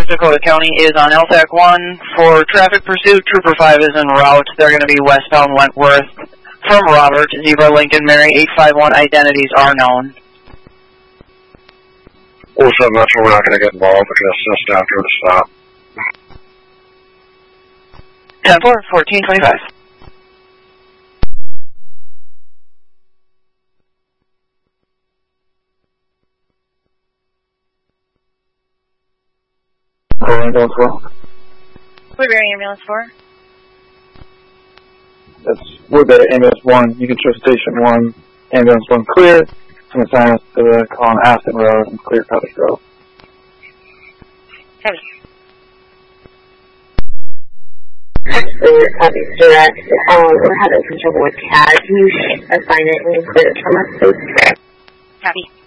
Dakota County is on LTAC 1 for traffic pursuit. Trooper 5 is en route. They're going to be westbound Wentworth from Robert, Zebra, Lincoln, Mary, 851. Identities are known. 47 Metro, we're not going to get involved. We can assist after the stop. 10-4, 1425. Ambulance 4. Woodbury Ambulance 4. That's Woodbury Ambulance 1. You can show Station 1. Ambulance 1 clear. Some assignments to the call on Aston Road and clear Cottage Grove. Copy. Copy, direct. We're having some trouble with CAD. Can you assign it and clear it from us, please? Copy.